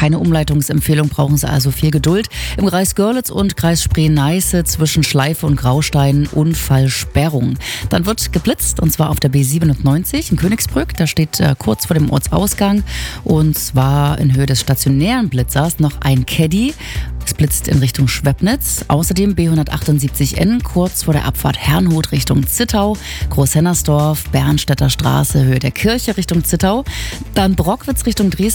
keine Umleitungsempfehlung, brauchen Sie also viel Geduld. Im Kreis Görlitz und Kreis Spree-Neiße zwischen Schleife und Graustein Unfallsperrung. Dann wird geblitzt, und zwar auf der B97 in Königsbrück. Da steht kurz vor dem Ortsausgang, und zwar in Höhe des stationären Blitzers noch ein Caddy. Es blitzt in Richtung Schwebnitz. Außerdem B178N kurz vor der Abfahrt Herrnhut Richtung Zittau, Großhennersdorf, Bernstädter Straße, Höhe der Kirche Richtung Zittau. Dann Brockwitz Richtung Dresden.